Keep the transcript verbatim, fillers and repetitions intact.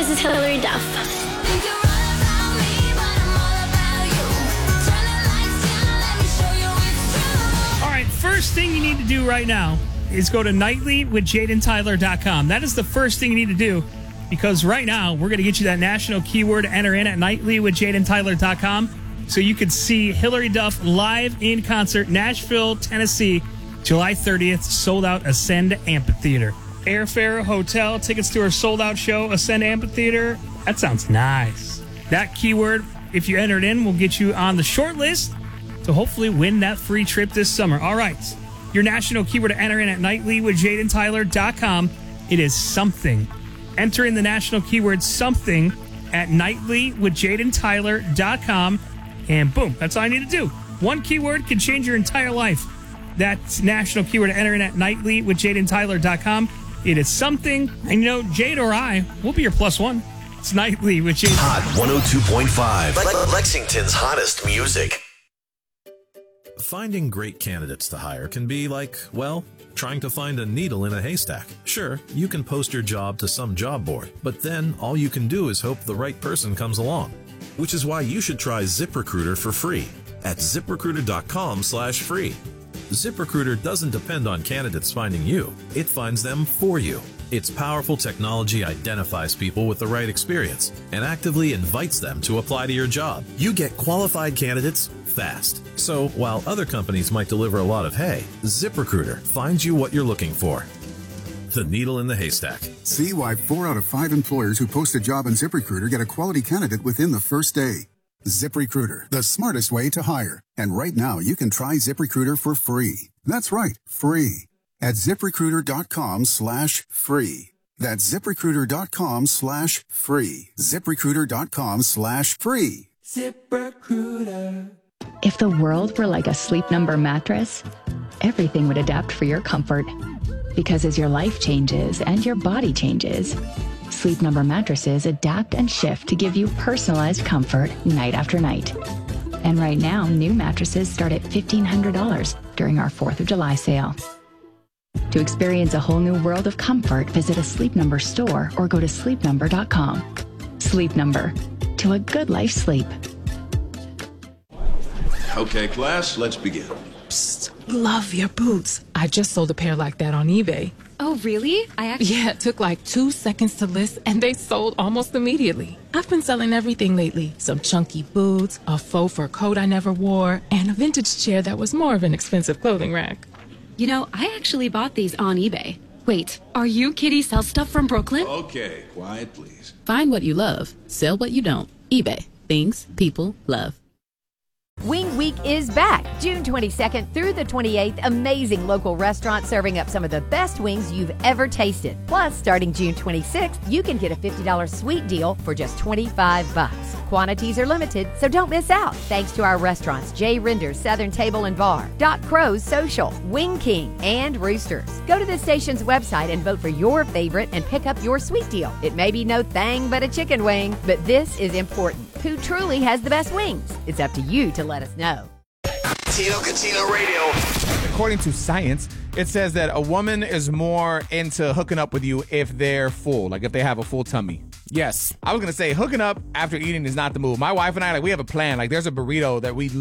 This is Hillary Duff. All right, first thing you need to do right now is go to nightly with jaden tyler dot com. That is the first thing you need to do, because right now we're going to get you that national keyword to enter in at nightly with jaden tyler dot com so you can see Hillary Duff live in concert, Nashville, Tennessee, July thirtieth, sold out Ascend Amphitheater. Airfare, hotel, tickets to her sold-out show, Ascend Amphitheater. That sounds nice. That keyword, if you enter it in, will get you on the short list to hopefully win that free trip this summer. All right. Your national keyword to enter in at nightly with jaden tyler dot com. It is something. Enter in the national keyword something at nightly with jaden tyler dot com, and boom, that's all I need to do. One keyword can change your entire life. That's national keyword to enter in at nightly with jaden tyler dot com. It is something, and you know, Jade or I will be your plus one. It's Nightly with Jade. Hot one oh two point five. Le- Lexington's hottest music. Finding great candidates to hire can be like, well, trying to find a needle in a haystack. Sure, you can post your job to some job board, but then all you can do is hope the right person comes along. Which is why you should try ZipRecruiter for free at ZipRecruiter.com slash free. ZipRecruiter doesn't depend on candidates finding you. It finds them for you. Its powerful technology identifies people with the right experience and actively invites them to apply to your job. You get qualified candidates fast. So while other companies might deliver a lot of hay, ZipRecruiter finds you what you're looking for. The needle in the haystack. See why four out of five employers who post a job on ZipRecruiter get a quality candidate within the first day. ZipRecruiter, the smartest way to hire. And right now, you can try ZipRecruiter for free. That's right, free. At ZipRecruiter.com slash free. That's ZipRecruiter.com slash free. ZipRecruiter.com slash free. ZipRecruiter. If the world were like a Sleep Number mattress, everything would adapt for your comfort. Because as your life changes and your body changes, Sleep Number mattresses adapt and shift to give you personalized comfort night after night. And right now, new mattresses start at fifteen hundred dollars during our fourth of July sale. To experience a whole new world of comfort, visit a Sleep Number store or go to sleep number dot com. Sleep Number. To a good life sleep. Okay, class, let's begin. Psst, love your boots. I just sold a pair like that on eBay. Oh, really? I actually... Yeah, it took like two seconds to list, and they sold almost immediately. I've been selling everything lately. Some chunky boots, a faux fur coat I never wore, and a vintage chair that was more of an expensive clothing rack. You know, I actually bought these on eBay. Wait, are you Kitty Sell Stuff from Brooklyn? Okay, quiet, please. Find what you love. Sell what you don't. eBay. Things people love. Wing Week is back, June twenty-second through the twenty-eighth. Amazing local restaurants serving up some of the best wings you've ever tasted. Plus, starting June twenty-sixth, you can get a fifty dollars sweet deal for just twenty-five bucks. Quantities are limited, so don't miss out. Thanks to our restaurants, Jay Rinder's Southern Table and Bar, Doc Crow's Social, Wing King, and Roosters. Go to the station's website and vote for your favorite and pick up your sweet deal. It may be no thing but a chicken wing, but this is important. Who truly has the best wings? It's up to you to let us know. Tino Catino Radio. According to science, it says that a woman is more into hooking up with you if they're full, like if they have a full tummy. Yes. I was going to say hooking up after eating is not the move. My wife and I, like, we have a plan. Like, there's a burrito that we